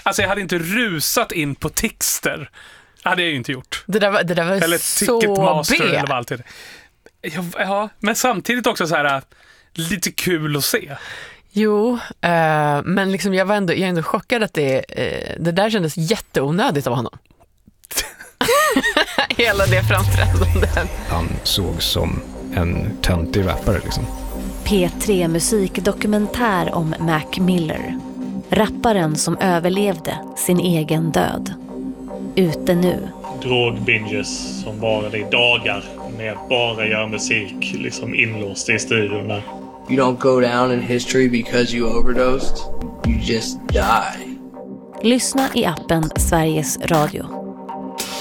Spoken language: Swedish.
Alltså jag hade inte rusat in på Tixter. Hade jag ju inte gjort. Det där var eller så Ticketmaster B. eller vad alltid. Ja, men samtidigt också så här lite kul att se. Jo, men liksom jag är ändå chockad att det där kändes jätteonödigt av honom. Hela det framträdandet. Han såg som en töntig rappare liksom. P3 musikdokumentär om Mac Miller. Rapparen som överlevde sin egen död. Ute nu. Drogbinges som varade i dagar med bara göra musik liksom inlåst i studion där. You don't go down in history because you overdosed. You just die. Lyssna i appen Sveriges Radio.